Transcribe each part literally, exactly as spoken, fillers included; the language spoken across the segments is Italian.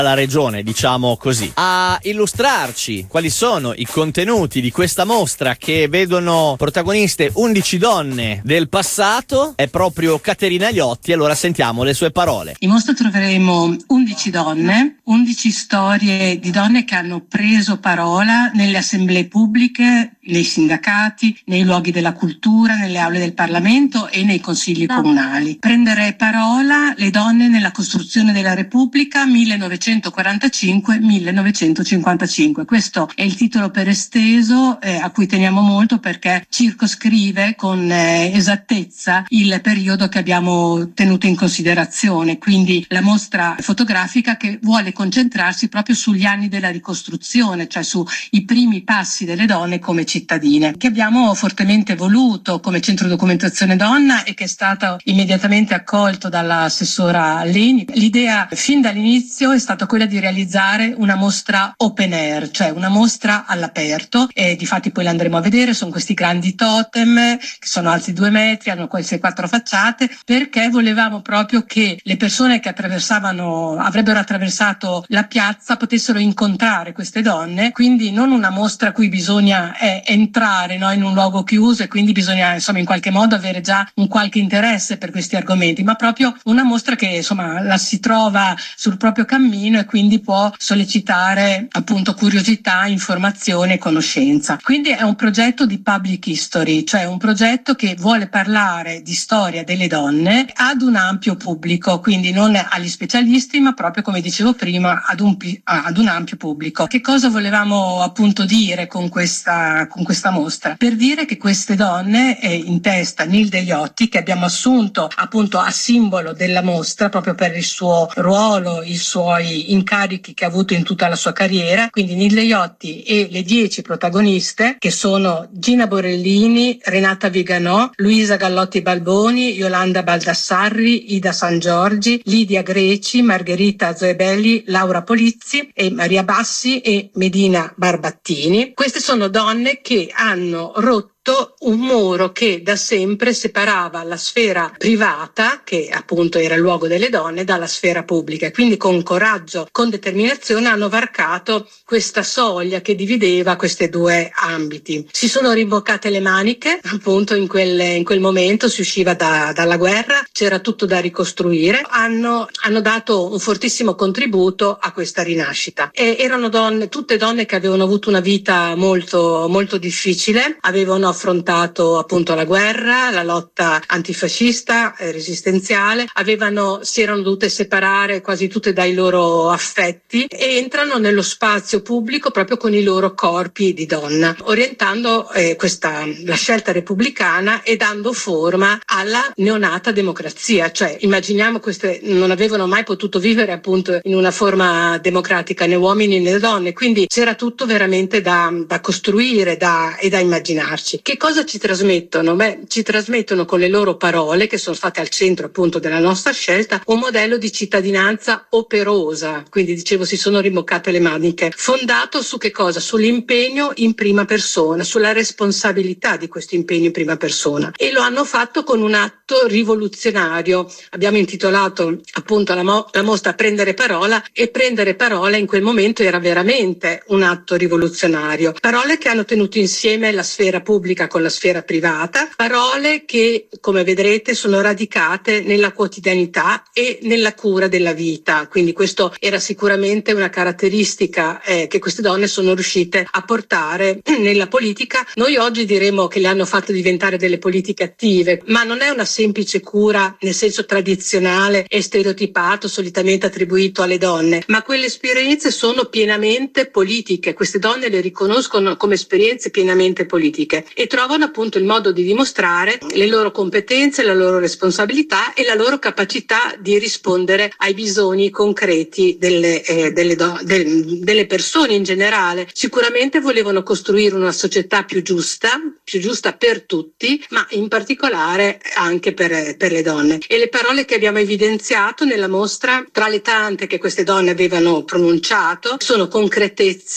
alla regione, diciamo così. A illustrarci quali sono i contenuti di questa mostra che vedono protagoniste undici donne del passato è proprio Caterina Iotti. Allora sentiamo le sue parole. In mostra troveremo undici donne, undici storie di donne che hanno preso parola nelle assemblee pubbliche, nei sindacati, nei luoghi della cultura, nelle aule del Parlamento e nei consigli comunali. Prendere parola le donne nella costruzione della Repubblica millenovecentoquarantacinque millenovecentocinquantacinque. Questo è il titolo per esteso eh, a cui teniamo molto perché circoscrive con eh, esattezza il periodo che abbiamo tenuto in considerazione, quindi la mostra fotografica che vuole concentrarsi proprio sugli anni della ricostruzione, cioè sui primi passi delle donne come cittadine, che abbiamo fortemente voluto come centro documentazione donna e che è stato immediatamente accolto dall'assessora Leni. L'idea fin dall'inizio è stata quella di realizzare una mostra open air, cioè una mostra all'aperto, e difatti poi la andremo a vedere. Sono questi grandi totem che sono alti due metri, hanno queste quattro facciate, perché volevamo proprio che le persone che attraversavano, avrebbero attraversato la piazza potessero incontrare queste donne, quindi non una mostra a cui bisogna eh, entrare no, in un luogo chiuso e quindi bisogna insomma in qualche modo avere già un qualche interesse per questi argomenti, ma proprio una mostra che insomma la si trova sul proprio cammino e quindi può sollecitare appunto curiosità, informazione e conoscenza. Quindi è un progetto di public history, cioè un progetto che vuole parlare di storia delle donne ad un ampio pubblico, quindi non agli specialisti ma proprio come dicevo prima ad un, ad un ampio pubblico. Che cosa volevamo appunto dire con questa, con questa mostra? Per dire che queste donne, eh, in testa Nilde Iotti, che abbiamo assunto appunto a simbolo della mostra proprio per il suo ruolo, i suoi incarichi che ha avuto in tutta la sua carriera, quindi Nilde Iotti e le dieci protagoniste che sono Gina Borellini, Renata Viganò, Luisa Gallotti Balboni, Yolanda Baldassarri, Ida San Giorgi, Lidia Greci, Margherita Zoebelli, Laura Polizzi e Maria Bassi e Medina Barbattini. Queste sono donne che hanno rotto un muro che da sempre separava la sfera privata, che appunto era il luogo delle donne, dalla sfera pubblica. Quindi con coraggio, con determinazione hanno varcato questa soglia che divideva questi due ambiti. Si sono rimboccate le maniche, appunto in quel, in quel momento si usciva da, dalla guerra, c'era tutto da ricostruire, hanno, hanno dato un fortissimo contributo a questa rinascita. E erano donne, tutte donne che avevano avuto una vita molto, molto difficile, avevano affrontato appunto la guerra, la lotta antifascista e resistenziale, avevano, si erano dovute separare quasi tutte dai loro affetti e entrano nello spazio pubblico proprio con i loro corpi di donna, orientando eh, questa, la scelta repubblicana e dando forma alla neonata democrazia. Cioè immaginiamo, queste non avevano mai potuto vivere appunto in una forma democratica né uomini né donne, quindi c'era tutto veramente da, da costruire da, e da immaginarci. Che cosa ci trasmettono? Beh, ci trasmettono con le loro parole, che sono state al centro appunto della nostra scelta, un modello di cittadinanza operosa, quindi dicevo si sono rimboccate le maniche, fondato su che cosa? Sull'impegno in prima persona, sulla responsabilità di questo impegno in prima persona, e lo hanno fatto con un atto rivoluzionario. Abbiamo intitolato appunto la, mo- la mostra Prendere parola, e prendere parola in quel momento era veramente un atto rivoluzionario. Parole che hanno tenuto insieme la sfera pubblica con la sfera privata, parole che come vedrete sono radicate nella quotidianità e nella cura della vita, quindi questo era sicuramente una caratteristica eh, che queste donne sono riuscite a portare nella politica. Noi oggi diremo che le hanno fatte diventare delle politiche attive, ma non è una semplice cura nel senso tradizionale e stereotipato solitamente attribuito alle donne, ma quelle esperienze sono pienamente politiche, queste donne le riconoscono come esperienze pienamente politiche e trovano appunto il modo di dimostrare le loro competenze, la loro responsabilità e la loro capacità di rispondere ai bisogni concreti delle, eh, delle, do- del, delle persone in generale. Sicuramente volevano costruire una società più giusta, più giusta per tutti, ma in particolare anche per, per le donne. E le parole che abbiamo evidenziato nella mostra, tra le tante che queste donne avevano pronunciato, sono concretezza,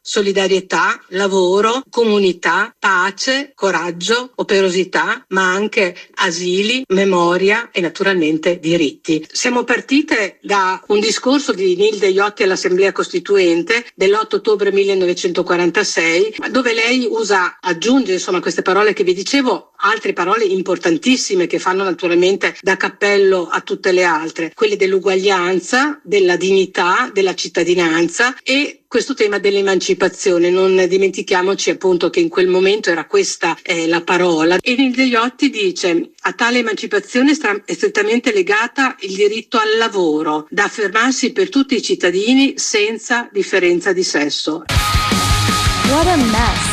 solidarietà, lavoro, comunità, pace, coraggio, operosità, ma anche asili, memoria e naturalmente diritti. Siamo partite da un discorso di Nilde Iotti all'Assemblea Costituente dell'otto ottobre millenovecentoquarantasei, dove lei usa, aggiunge insomma queste parole che vi dicevo, altre parole importantissime che fanno naturalmente da cappello a tutte le altre, quelle dell'uguaglianza, della dignità, della cittadinanza e questo tema dell'emancipazione. Non dimentichiamoci appunto che in quel momento era questa eh, la parola. E Nilde Iotti dice: a tale emancipazione è strettamente legata il diritto al lavoro, da affermarsi per tutti i cittadini senza differenza di sesso. What a mess.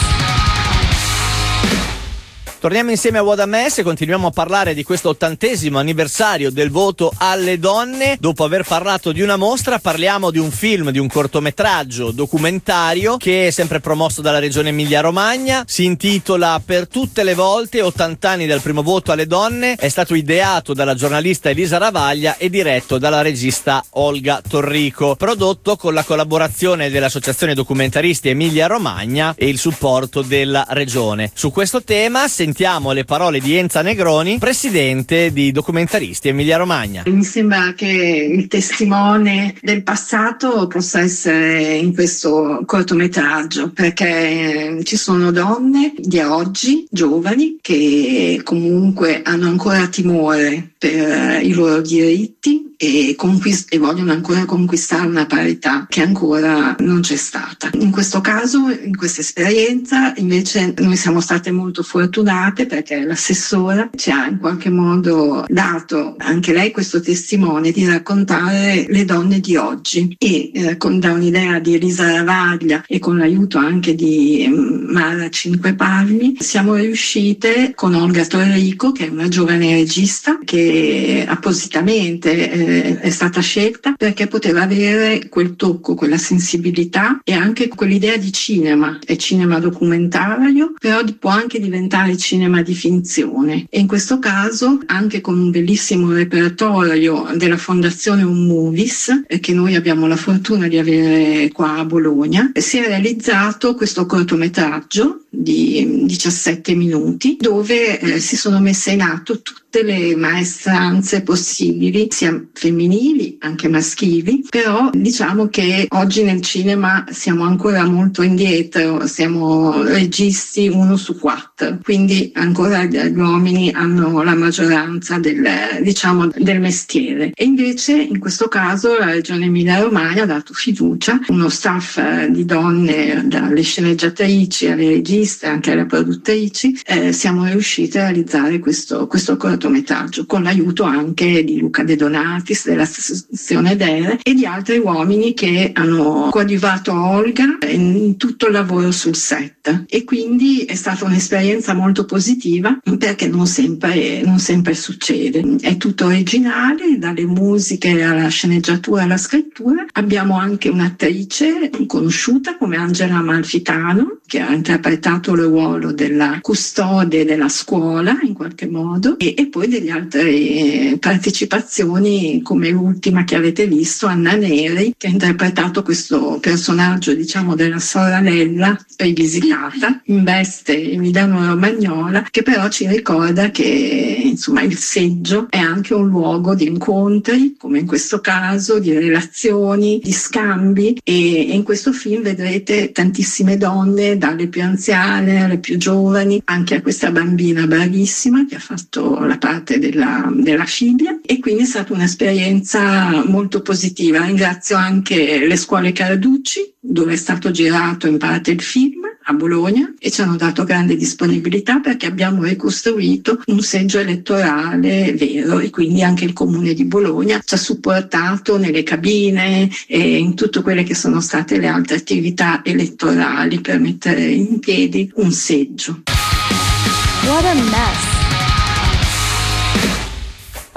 Torniamo insieme a What a Mess e continuiamo a parlare di questo ottantesimo anniversario del voto alle donne. Dopo aver parlato di una mostra, parliamo di un film, di un cortometraggio documentario che è sempre promosso dalla Regione Emilia-Romagna. Si intitola Per tutte le volte, ottanta anni dal primo voto alle donne. È stato ideato dalla giornalista Elisa Ravaglia e diretto dalla regista Olga Torrico. Prodotto con la collaborazione dell'Associazione Documentaristi Emilia-Romagna e il supporto della Regione. Su questo tema sentiamo le parole di Enza Negroni, presidente di Documentaristi Emilia-Romagna. Mi sembra che il testimone del passato possa essere in questo cortometraggio, perché ci sono donne di oggi, giovani, che comunque hanno ancora timore per i loro diritti e, conquist- e vogliono ancora conquistare una parità che ancora non c'è stata. In questo caso, in questa esperienza, invece noi siamo state molto fortunate perché l'assessora ci ha in qualche modo dato anche lei questo testimone di raccontare le donne di oggi e eh, con, da un'idea di Elisa Ravaglia e con l'aiuto anche di Mara Cinquepalmi siamo riuscite con Olga Torrico, che è una giovane regista che appositamente eh, è stata scelta perché poteva avere quel tocco, quella sensibilità e anche quell'idea di cinema. È cinema documentario, però può anche diventare cinema di finzione. E in questo caso, anche con un bellissimo repertorio della Fondazione Un Movies, eh, che noi abbiamo la fortuna di avere qua a Bologna, si è realizzato questo cortometraggio di diciassette minuti dove eh, si sono messe in atto tutte le maestranze possibili, sia femminili anche maschili, però diciamo che oggi nel cinema siamo ancora molto indietro, siamo registi uno su quattro, quindi ancora gli uomini hanno la maggioranza del, diciamo, del mestiere. E invece in questo caso la Regione Emilia-Romagna ha dato fiducia, uno staff di donne, dalle sceneggiatrici alle registe, anche alle produttrici, eh, siamo riusciti a realizzare questo, questo cortometraggio con l'aiuto anche di Luca De Donatis dell'associazione Dere e di altri uomini che hanno coadiuvato Olga in tutto il lavoro sul set, e quindi è stata un'esperienza molto positiva perché non sempre, non sempre succede. È tutto originale, dalle musiche alla sceneggiatura alla scrittura. Abbiamo anche un'attrice conosciuta come Angela Amalfitano, che ha interpretato il ruolo della custode della scuola in qualche modo, e, e poi delle altre partecipazioni come l'ultima che avete visto, Anna Neri, che ha interpretato questo personaggio, diciamo, della sorella rivisitata in veste emiliano-romagnola, che però ci ricorda che insomma il seggio è anche un luogo di incontri, come in questo caso, di relazioni, di scambi, e, e in questo film vedrete tantissime donne, dalle più anziane alle più giovani, anche a questa bambina bravissima che ha fatto la parte della, della figlia, e quindi è stata un'esperienza molto positiva. Ringrazio anche le scuole Carducci, dove è stato girato in parte il film, a Bologna, e ci hanno dato grande disponibilità perché abbiamo ricostruito un seggio elettorale vero, e quindi anche il Comune di Bologna ci ha supportato nelle cabine e in tutte quelle che sono state le altre attività elettorali per mettere in piedi un seggio. What a mess.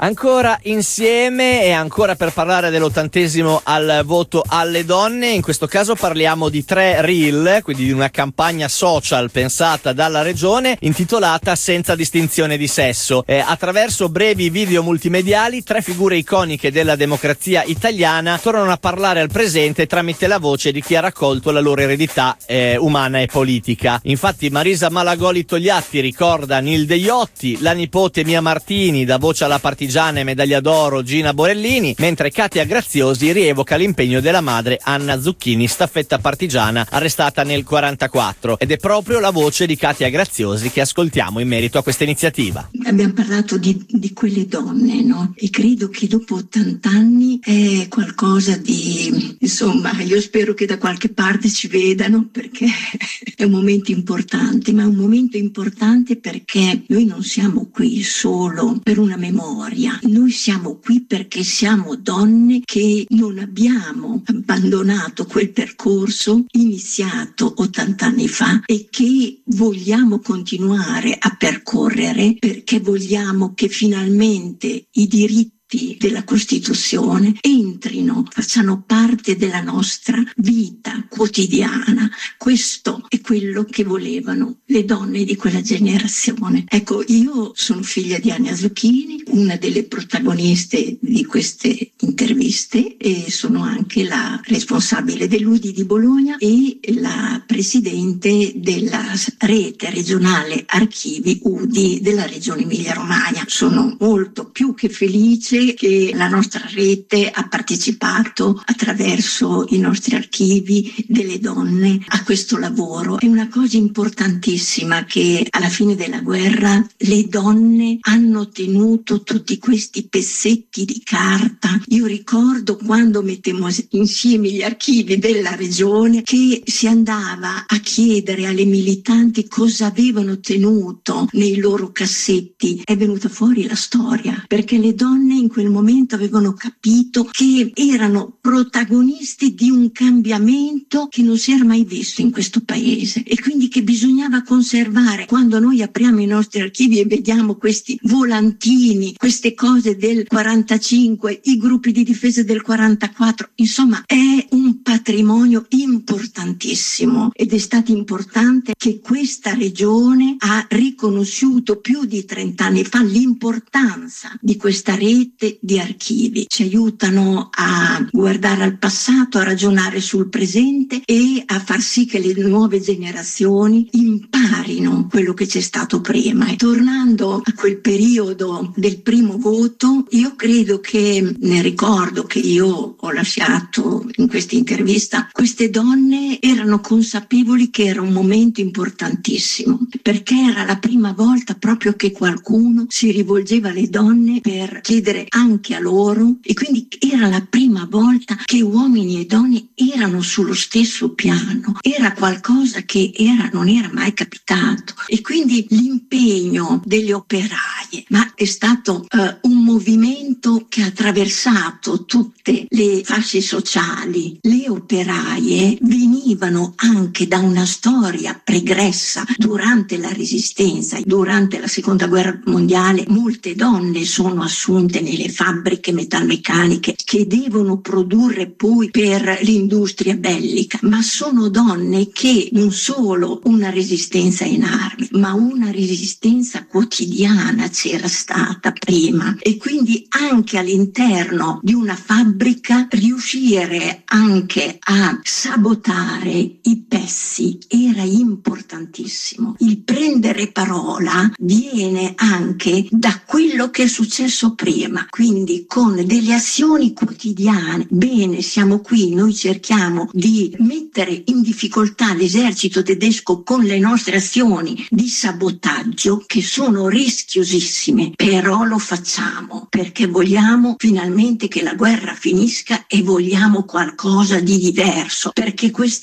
Ancora insieme e ancora per parlare dell'ottantesimo al voto alle donne. In questo caso parliamo di tre reel, quindi di una campagna social pensata dalla regione intitolata Senza distinzione di sesso. Eh, attraverso brevi video multimediali, tre figure iconiche della democrazia italiana tornano a parlare al presente tramite la voce di chi ha raccolto la loro eredità eh, umana e politica. Infatti Marisa Malagoli Togliatti ricorda Nilde Iotti, la nipote Mia Martini dà voce alla partigiana e medaglia d'oro Gina Borellini, mentre Katia Graziosi rievoca l'impegno della madre Anna Zucchini, staffetta partigiana arrestata nel quarantaquattro. Ed è proprio la voce di Katia Graziosi che ascoltiamo in merito a questa iniziativa. Abbiamo parlato di, di quelle donne, no? E credo che dopo ottanta anni è qualcosa di, insomma, io spero che da qualche parte ci vedano, perché è un momento importante, ma è un momento importante perché noi non siamo qui solo per una memoria, noi siamo qui perché siamo donne che non abbiamo abbandonato quel percorso iniziato ottanta anni fa e che vogliamo continuare a percorrere, perché vogliamo che finalmente i diritti della Costituzione entrino, facciano parte della nostra vita quotidiana. Questo è quello che volevano le donne di quella generazione. Ecco, io sono figlia di Anna Zucchini, una delle protagoniste di queste interviste, e sono anche la responsabile dell'U D I di Bologna e la presidente della rete regionale archivi U D I della regione Emilia-Romagna. Sono molto più che felice che la nostra rete ha partecipato attraverso i nostri archivi delle donne a questo lavoro. È una cosa importantissima che alla fine della guerra le donne hanno tenuto tutti questi pezzetti di carta. Io ricordo quando mettemmo insieme gli archivi della regione che si andava a chiedere alle militanti cosa avevano tenuto nei loro cassetti. È venuta fuori la storia, perché le donne in quel momento avevano capito che erano protagonisti di un cambiamento che non si era mai visto in questo paese e quindi che bisognava conservare. Quando noi apriamo i nostri archivi e vediamo questi volantini, queste cose del quarantacinque, i gruppi di difesa del quarantaquattro, insomma è un patrimonio importantissimo ed è stato importante che questa regione ha riconosciuto più di trent'anni fa l'importanza di questa rete di archivi. Ci aiutano a guardare al passato, a ragionare sul presente e a far sì che le nuove generazioni imparino quello che c'è stato prima. E tornando a quel periodo del primo voto, io credo che, nel ricordo che io ho lasciato in questa intervista, queste donne erano consapevoli che era un momento importantissimo, perché era la prima volta proprio che qualcuno si rivolgeva alle donne per chiedere anche a loro, e quindi era la prima volta che uomini e donne erano sullo stesso piano. Era qualcosa che era, non era mai capitato, e quindi l'impegno delle operaie, ma è stato uh, un movimento che ha attraversato tutte le fasce sociali. Le operaie venivano anche da una storia pregressa durante la Resistenza, durante la Seconda Guerra Mondiale. Molte donne sono assunte nelle fabbriche metalmeccaniche che devono produrre poi per l'industria bellica, ma sono donne che non solo una resistenza in armi, ma una resistenza quotidiana c'era stata prima, e quindi anche all'interno di una fabbrica riuscire anche a sabotare i pezzi era importantissimo. Il prendere parola viene anche da quello che è successo prima, quindi con delle azioni quotidiane. Bene, siamo qui, noi cerchiamo di mettere in difficoltà l'esercito tedesco con le nostre azioni di sabotaggio che sono rischiosissime, però lo facciamo perché vogliamo finalmente che la guerra finisca e vogliamo qualcosa di diverso, perché queste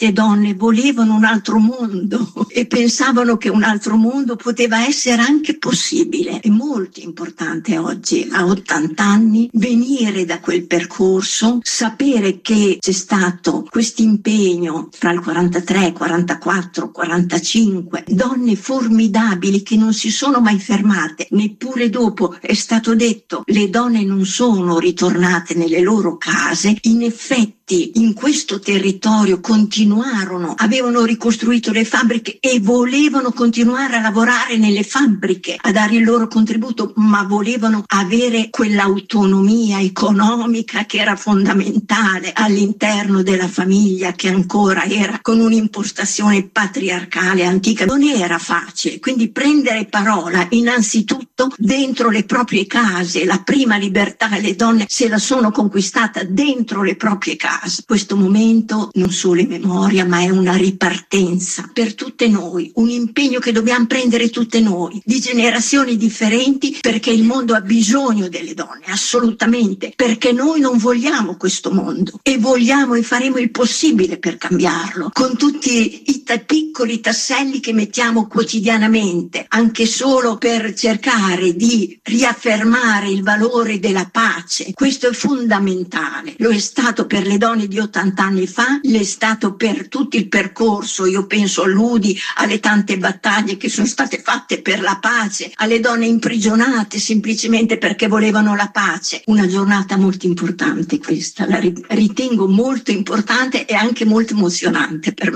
queste donne volevano un altro mondo e pensavano che un altro mondo poteva essere anche possibile. È molto importante oggi, a ottanta anni, venire da quel percorso, sapere che c'è stato questo impegno fra il quarantatré, quarantaquattro, quarantacinque, donne formidabili che non si sono mai fermate, neppure dopo. È stato detto, le donne non sono ritornate nelle loro case, in effetti in questo territorio continuarono, avevano ricostruito le fabbriche e volevano continuare a lavorare nelle fabbriche, a dare il loro contributo, ma volevano avere quell'autonomia economica che era fondamentale all'interno della famiglia, che ancora era con un'impostazione patriarcale antica. Non era facile, quindi prendere parola innanzitutto dentro le proprie case. La prima libertà le donne se la sono conquistata dentro le proprie case. Questo momento non solo è memoria, ma è una ripartenza per tutte noi, un impegno che dobbiamo prendere tutte noi, di generazioni differenti, perché il mondo ha bisogno delle donne, assolutamente, perché noi non vogliamo questo mondo e vogliamo e faremo il possibile per cambiarlo, con tutti i t- piccoli tasselli che mettiamo quotidianamente, anche solo per cercare di riaffermare il valore della pace. Questo è fondamentale, lo è stato per le donne di ottanta anni fa, l'è stato per tutto il percorso. Io penso all'U D I, alle tante battaglie che sono state fatte per la pace, alle donne imprigionate semplicemente perché volevano la pace. Una giornata molto importante questa, la ritengo molto importante e anche molto emozionante per me.